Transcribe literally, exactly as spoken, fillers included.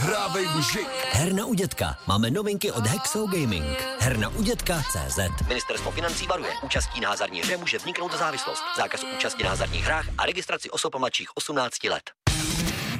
Hrávej muži. Herna u dětka. Máme novinky od Hexo Gaming. Herna u dětka tečka cé zet. Ministerstvo financí varuje. Účastí na hazardní hře může vzniknout závislost. Zákaz účasti na hazardních hrách a registraci osob mladších osmnácti let.